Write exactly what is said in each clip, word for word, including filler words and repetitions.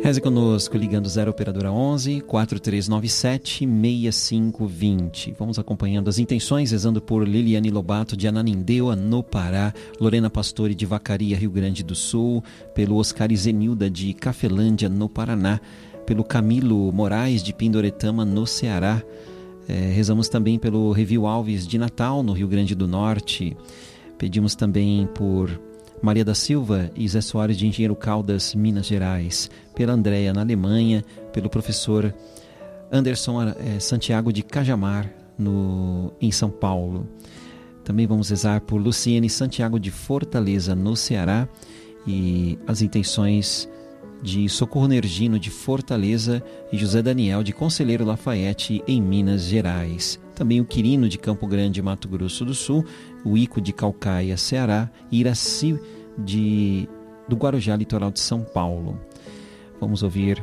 Reze conosco, ligando zero operadora onze, quatro três nove sete, seis cinco dois zero. Vamos acompanhando as intenções, rezando por Liliane Lobato de Ananindeua, no Pará, Lorena Pastore de Vacaria, Rio Grande do Sul, pelo Oscar Zenilda de Cafelândia, no Paraná, pelo Camilo Moraes de Pindoretama, no Ceará. É, rezamos também pelo Revil Alves de Natal, no Rio Grande do Norte. Pedimos também por Maria da Silva e Zé Soares de Engenheiro Caldas, Minas Gerais, pela Andréia na Alemanha, pelo professor Anderson é, Santiago de Cajamar, no, em São Paulo. Também vamos rezar por Luciene Santiago de Fortaleza, no Ceará, e as intenções de Socorro Nergino de Fortaleza e José Daniel de Conselheiro Lafayette, em Minas Gerais. Também o Quirino de Campo Grande, Mato Grosso do Sul, o Ico de Calcaia, Ceará, e Iraci de, do Guarujá, litoral de São Paulo. Vamos ouvir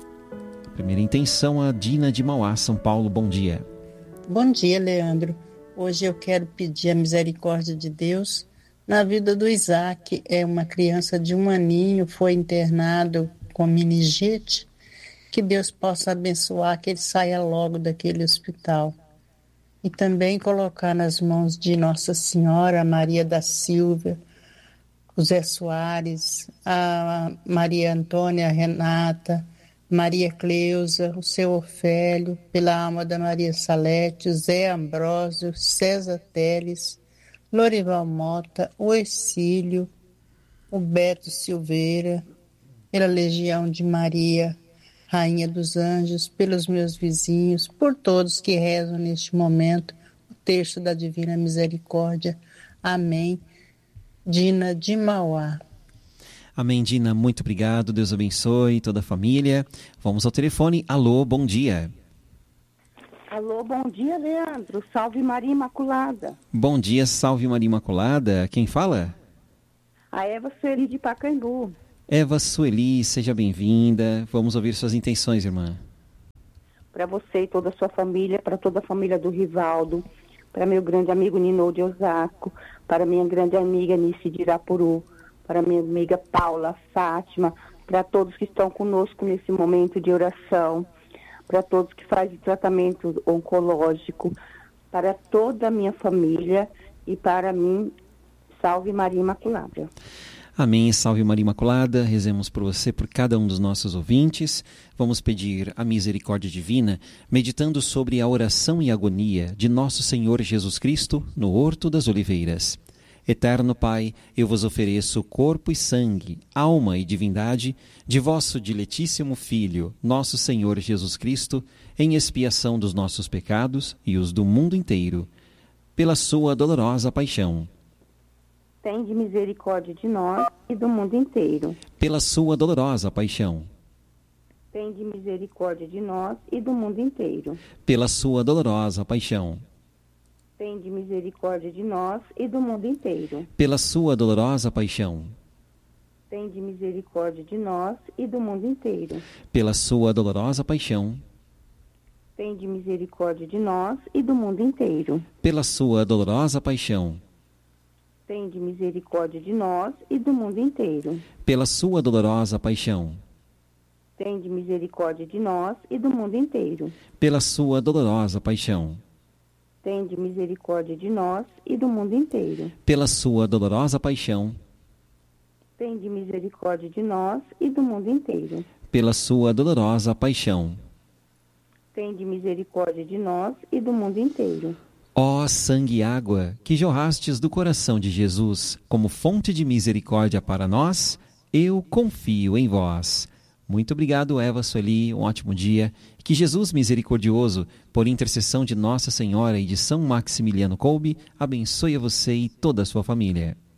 a primeira intenção, a Dina de Mauá, São Paulo. Bom dia. Bom dia, Leandro. Hoje eu quero pedir a misericórdia de Deus na vida do Isaac. É uma criança de um aninho, foi internado com meningite. Que Deus possa abençoar, que ele saia logo daquele hospital. E também colocar nas mãos de Nossa Senhora, Maria da Silva, o Zé Soares, a Maria Antônia, a Renata, Maria Cleusa, o seu Ofélio, pela alma da Maria Salete, o Zé Ambrósio, César Teles, Lorival Mota, o Ercílio, o Beto Silveira, pela Legião de Maria, Rainha dos Anjos, pelos meus vizinhos, por todos que rezam neste momento o texto da Divina Misericórdia. Amém. Dina de Mauá. Amém, Dina. Muito obrigado. Deus abençoe toda a família. Vamos ao telefone. Alô, bom dia. Alô, bom dia, Leandro. Salve Maria Imaculada. Bom dia, salve Maria Imaculada. Quem fala? A Eva Sueli de Pacaembu. Eva Sueli, seja bem-vinda. Vamos ouvir suas intenções, irmã. Para você e toda a sua família, para toda a família do Rivaldo, para meu grande amigo Nino de Osasco, para minha grande amiga Nice de Irapuru, para minha amiga Paula, Fátima, para todos que estão conosco nesse momento de oração, para todos que fazem tratamento oncológico, para toda a minha família e para mim, salve Maria Imaculada. Amém, salve Maria Imaculada. Rezemos por você, por cada um dos nossos ouvintes. Vamos pedir a misericórdia divina, meditando sobre a oração e agonia de nosso Senhor Jesus Cristo no Horto das Oliveiras. Eterno Pai, eu vos ofereço corpo e sangue, alma e divindade de vosso diletíssimo Filho, nosso Senhor Jesus Cristo, em expiação dos nossos pecados e os do mundo inteiro, pela sua dolorosa paixão. Tende misericórdia de nós e do mundo inteiro. Pela sua dolorosa paixão. Tende misericórdia de nós e do mundo inteiro. Pela sua dolorosa paixão. Tende misericórdia de nós e do mundo inteiro. Pela sua dolorosa paixão. Tende misericórdia de nós e do mundo inteiro. Pela sua dolorosa paixão. Tende misericórdia de nós e do mundo inteiro. Pela sua dolorosa paixão. Tende misericórdia de nós e do mundo inteiro. Pela sua dolorosa paixão. Tende misericórdia de nós e do mundo inteiro. Pela sua dolorosa paixão. Tende misericórdia de nós e do mundo inteiro. Pela sua dolorosa paixão. Tende misericórdia de nós e do mundo inteiro. Pela sua dolorosa paixão. Tende misericórdia de nós e do mundo inteiro. Ó sangue e água, que jorrastes do coração de Jesus como fonte de misericórdia para nós, eu confio em vós. Muito obrigado, Eva Sueli, um ótimo dia. Que Jesus misericordioso, por intercessão de Nossa Senhora e de São Maximiliano Kolbe, abençoe a você e toda a sua família.